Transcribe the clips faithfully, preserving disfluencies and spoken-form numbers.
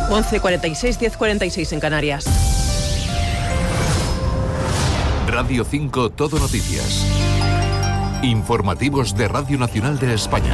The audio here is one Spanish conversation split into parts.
once cuarenta y seis, diez cuarenta y seis en Canarias. Radio cinco Todo Noticias. Informativos de Radio Nacional de España.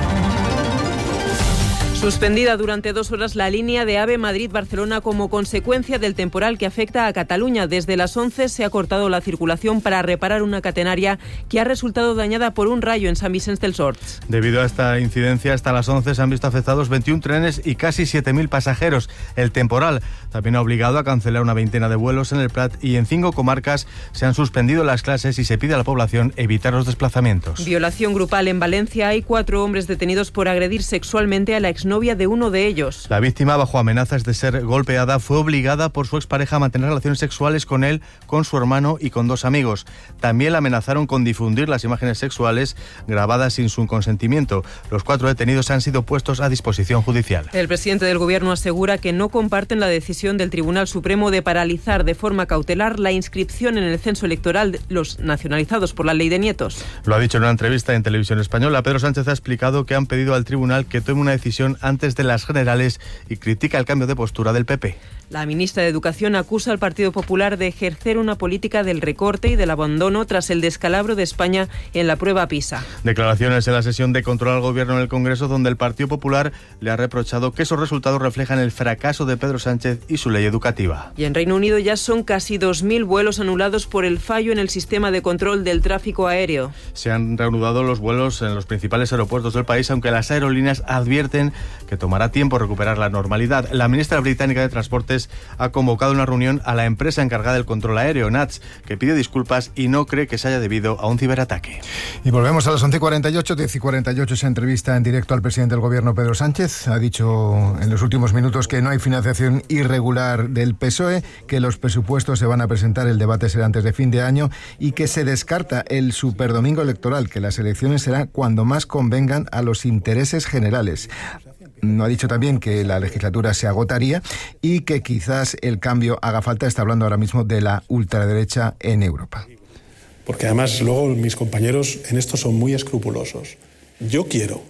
Suspendida durante dos horas la línea de AVE Madrid-Barcelona como consecuencia del temporal que afecta a Cataluña. Desde las once se ha cortado la circulación para reparar una catenaria que ha resultado dañada por un rayo en Sant Vicenç dels Horts. Debido a esta incidencia, hasta las once se han visto afectados veintiún trenes y casi siete mil pasajeros. El temporal también ha obligado a cancelar una veintena de vuelos en el Prat y en cinco comarcas se han suspendido las clases y se pide a la población evitar los desplazamientos. Violación grupal en Valencia. Hay cuatro hombres detenidos por agredir sexualmente a la exnovia de uno de ellos. La víctima, bajo amenazas de ser golpeada, fue obligada por su expareja a mantener relaciones sexuales con él, con su hermano y con dos amigos. También la amenazaron con difundir las imágenes sexuales grabadas sin su consentimiento. Los cuatro detenidos han sido puestos a disposición judicial. El presidente del Gobierno asegura que no comparten la decisión del Tribunal Supremo de paralizar de forma cautelar la inscripción en el censo electoral de los nacionalizados por la ley de nietos. Lo ha dicho en una entrevista en Televisión Española. Pedro Sánchez ha explicado que han pedido al tribunal que tome una decisión antes de las generales y critica el cambio de postura del P P. La ministra de Educación acusa al Partido Popular de ejercer una política del recorte y del abandono tras el descalabro de España en la prueba PISA. Declaraciones en la sesión de control al Gobierno en el Congreso, donde el Partido Popular le ha reprochado que esos resultados reflejan el fracaso de Pedro Sánchez y su ley educativa. Y en Reino Unido ya son casi dos mil vuelos anulados por el fallo en el sistema de control del tráfico aéreo. Se han reanudado los vuelos en los principales aeropuertos del país, aunque las aerolíneas advierten que tomará tiempo recuperar la normalidad. La ministra británica de Transportes ha convocado una reunión a la empresa encargada del control aéreo, N A T S, que pide disculpas y no cree que se haya debido a un ciberataque. Y volvemos a las once y cuarenta y ocho, diez y cuarenta y ocho, esa entrevista en directo al presidente del Gobierno, Pedro Sánchez. Ha dicho en los últimos minutos que no hay financiación irregular del P S O E, que los presupuestos se van a presentar, el debate será antes de fin de año y que se descarta el superdomingo electoral, que las elecciones serán cuando más convengan a los intereses generales. No ha dicho también que la legislatura se agotaría y que quizás el cambio haga falta. Está hablando ahora mismo de la ultraderecha en Europa. Porque además luego mis compañeros en esto son muy escrupulosos. Yo quiero,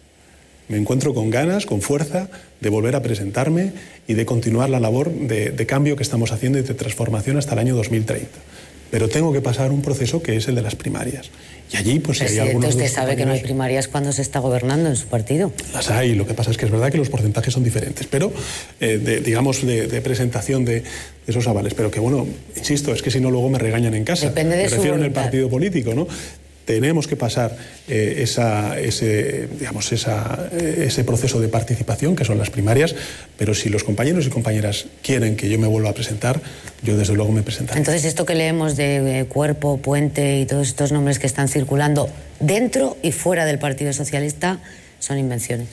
me encuentro con ganas, con fuerza de volver a presentarme y de continuar la labor de, de cambio que estamos haciendo y de transformación hasta el año dos mil treinta. Pero tengo que pasar un proceso que es el de las primarias. Y allí, pues, si hay algunos... Usted sabe que no hay primarias cuando se está gobernando en su partido. Las hay, lo que pasa es que es verdad que los porcentajes son diferentes, pero, eh, de, digamos, de, de presentación de, de esos avales. Pero que, bueno, insisto, es que si no luego me regañan en casa. Depende de me refiero su en el partido político, ¿no? Tenemos que pasar eh, esa, ese, digamos, esa, eh, ese proceso de participación, que son las primarias, pero si los compañeros y compañeras quieren que yo me vuelva a presentar, yo desde luego me presentaré. Entonces, esto que leemos de eh, Cuerpo, Puente y todos estos nombres que están circulando dentro y fuera del Partido Socialista son invenciones.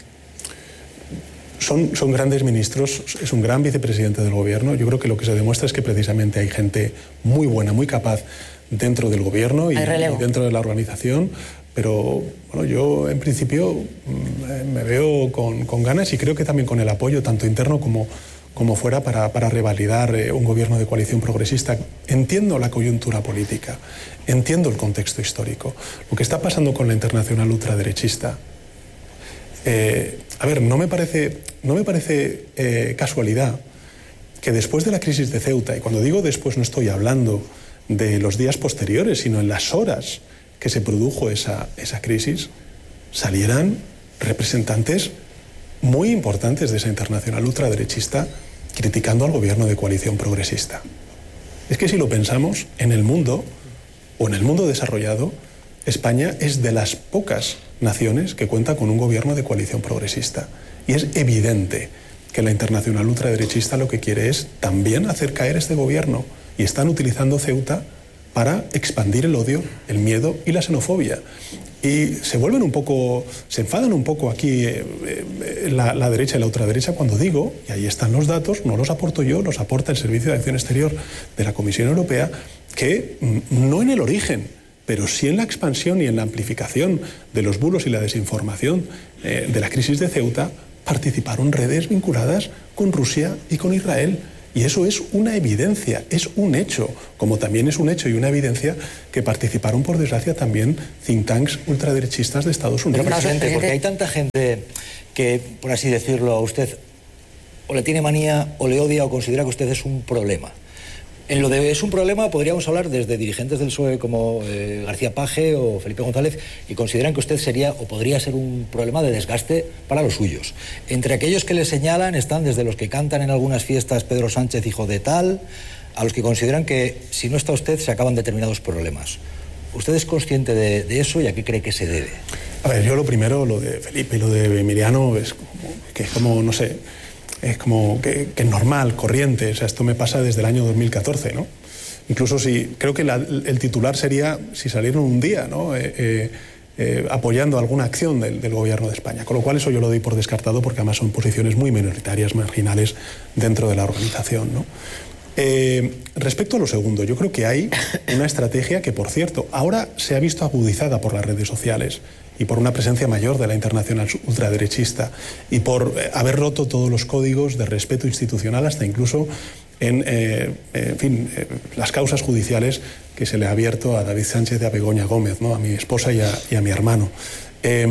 Son, son grandes ministros, es un gran vicepresidente del Gobierno. Yo creo que lo que se demuestra es que precisamente hay gente muy buena, muy capaz dentro del Gobierno y, y dentro de la organización, pero bueno, yo en principio me veo con, con ganas y creo que también con el apoyo tanto interno como, como fuera para, para revalidar eh, un Gobierno de coalición progresista. Entiendo la coyuntura política, entiendo el contexto histórico. Lo que está pasando con la internacional ultraderechista, eh, a ver, no me parece, no me parece eh, casualidad que después de la crisis de Ceuta, y cuando digo después no estoy hablando de los días posteriores, sino en las horas que se produjo esa, esa crisis, salieran representantes muy importantes de esa internacional ultraderechista criticando al Gobierno de coalición progresista. Es que si lo pensamos, en el mundo, o en el mundo desarrollado, España es de las pocas naciones que cuenta con un Gobierno de coalición progresista. Y es evidente que la internacional ultraderechista lo que quiere es también hacer caer este Gobierno. Y están utilizando Ceuta para expandir el odio, el miedo y la xenofobia. Y se vuelven un poco, se enfadan un poco aquí eh, eh, la, la derecha y la ultraderecha cuando digo, y ahí están los datos, no los aporto yo, los aporta el Servicio de Acción Exterior de la Comisión Europea, que no en el origen, pero sí en la expansión y en la amplificación de los bulos y la desinformación eh, de la crisis de Ceuta, participaron redes vinculadas con Rusia y con Israel. Y eso es una evidencia, es un hecho, como también es un hecho y una evidencia que participaron, por desgracia, también think tanks ultraderechistas de Estados Unidos. Pero, presidente, porque hay tanta gente que, por así decirlo, a usted o le tiene manía, o le odia, o considera que usted es un problema. En lo de es un problema podríamos hablar desde dirigentes del P S O E como eh, García Page o Felipe González, y consideran que usted sería o podría ser un problema de desgaste para los suyos. Entre aquellos que le señalan están desde los que cantan en algunas fiestas Pedro Sánchez hijo de tal, a los que consideran que si no está usted se acaban determinados problemas. ¿Usted es consciente de, de eso y a qué cree que se debe? A ver, yo lo primero, lo de Felipe y lo de Emiliano, es como, que es como, no sé, es como que, que es normal, corriente. O sea, esto me pasa desde el año dos mil catorce, ¿no? Incluso si, creo que la, el titular sería si salieron un día, ¿no? Eh, eh, eh, apoyando alguna acción del, del gobierno de España. Con lo cual eso yo lo doy por descartado, porque además son posiciones muy minoritarias, marginales dentro de la organización, ¿no? Eh, respecto a lo segundo, yo creo que hay una estrategia que, por cierto, ahora se ha visto agudizada por las redes sociales y por una presencia mayor de la internacional ultraderechista y por eh, haber roto todos los códigos de respeto institucional, hasta incluso en, eh, en fin, eh, las causas judiciales que se le ha abierto a David Sánchez y a Begoña Gómez, ¿no? A mi esposa y a, y a mi hermano. Eh,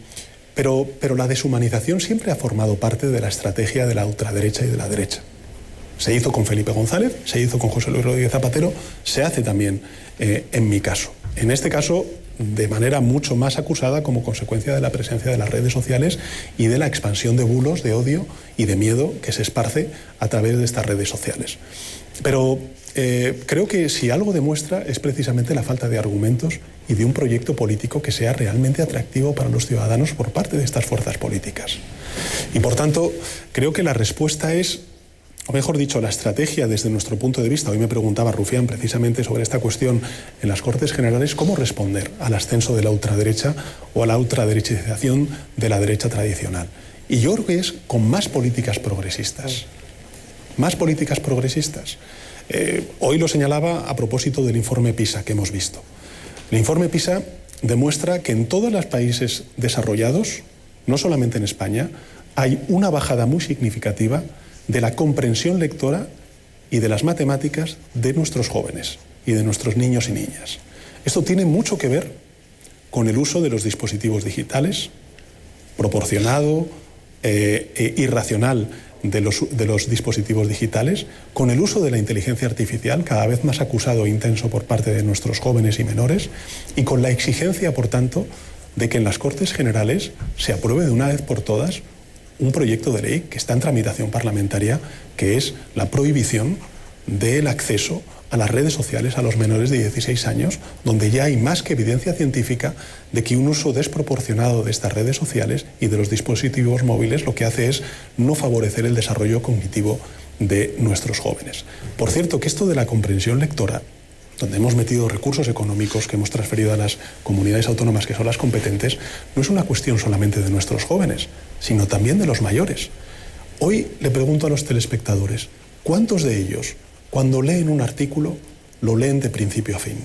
pero, pero la deshumanización siempre ha formado parte de la estrategia de la ultraderecha y de la derecha. Se hizo con Felipe González, se hizo con José Luis Rodríguez Zapatero, se hace también eh, en mi caso. En este caso, de manera mucho más acusada como consecuencia de la presencia de las redes sociales y de la expansión de bulos, de odio y de miedo que se esparce a través de estas redes sociales. Pero eh, creo que si algo demuestra es precisamente la falta de argumentos y de un proyecto político que sea realmente atractivo para los ciudadanos por parte de estas fuerzas políticas. Y por tanto, creo que la respuesta es, o mejor dicho, la estrategia desde nuestro punto de vista. Hoy me preguntaba Rufián precisamente sobre esta cuestión en las Cortes Generales, cómo responder al ascenso de la ultraderecha o a la ultraderechización de la derecha tradicional. Y yo creo que es con más políticas progresistas. Más políticas progresistas. Eh, hoy lo señalaba a propósito del informe PISA que hemos visto. El informe PISA demuestra que en todos los países desarrollados, no solamente en España, hay una bajada muy significativa de la comprensión lectora y de las matemáticas de nuestros jóvenes y de nuestros niños y niñas. Esto tiene mucho que ver con el uso de los dispositivos digitales, proporcionado, eh, e irracional de los, de los dispositivos digitales, con el uso de la inteligencia artificial, cada vez más acusado e intenso por parte de nuestros jóvenes y menores, y con la exigencia, por tanto, de que en las Cortes Generales se apruebe de una vez por todas un proyecto de ley que está en tramitación parlamentaria, que es la prohibición del acceso a las redes sociales a los menores de dieciséis años, donde ya hay más que evidencia científica de que un uso desproporcionado de estas redes sociales y de los dispositivos móviles lo que hace es no favorecer el desarrollo cognitivo de nuestros jóvenes. Por cierto, que esto de la comprensión lectora, donde hemos metido recursos económicos que hemos transferido a las comunidades autónomas que son las competentes, no es una cuestión solamente de nuestros jóvenes, sino también de los mayores. Hoy le pregunto a los telespectadores, ¿cuántos de ellos, cuando leen un artículo, lo leen de principio a fin?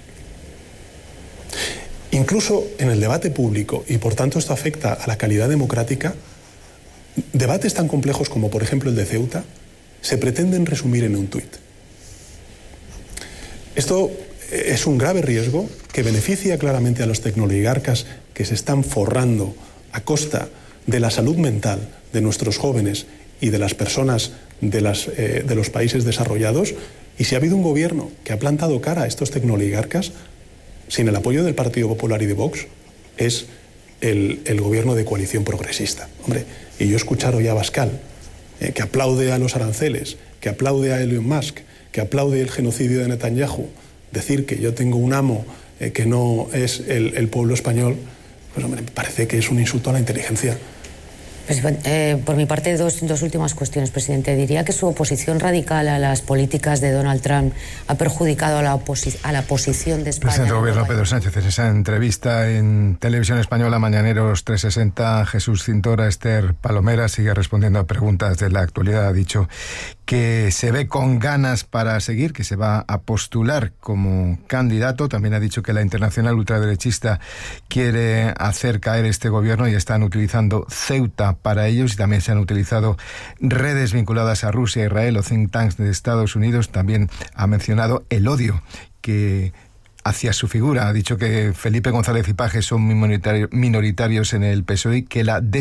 Mm. Incluso en el debate público, y por tanto esto afecta a la calidad democrática, debates tan complejos como por ejemplo el de Ceuta, se pretenden resumir en un tuit. Esto es un grave riesgo que beneficia claramente a los tecnoligarcas que se están forrando a costa de la salud mental de nuestros jóvenes y de las personas de, las, eh, de los países desarrollados. Y si ha habido un gobierno que ha plantado cara a estos tecnoligarcas, sin el apoyo del Partido Popular y de Vox, es el, el gobierno de coalición progresista. Hombre, y yo escuchar hoy a Abascal, eh, que aplaude a los aranceles, que aplaude a Elon Musk, que aplaude el genocidio de Netanyahu, decir que yo tengo un amo eh, que no es el, el pueblo español, pues hombre, me parece que es un insulto a la inteligencia. Pues, eh, por mi parte, dos, dos últimas cuestiones, presidente. Diría que su oposición radical a las políticas de Donald Trump ha perjudicado a la, oposi a la posición de España. Presidente del Gobierno Pedro Sánchez, en esa entrevista en Televisión Española, Mañaneros trescientos sesenta, Jesús Cintora, Esther Palomera sigue respondiendo a preguntas de la actualidad. Ha dicho que se ve con ganas para seguir, que se va a postular como candidato. También ha dicho que la internacional ultraderechista quiere hacer caer este gobierno y están utilizando Ceuta para ellos, y también se han utilizado redes vinculadas a Rusia, Israel o think tanks de Estados Unidos. También ha mencionado el odio que hacia su figura. Ha dicho que Felipe González y Paje son minoritarios en el P S O E y que la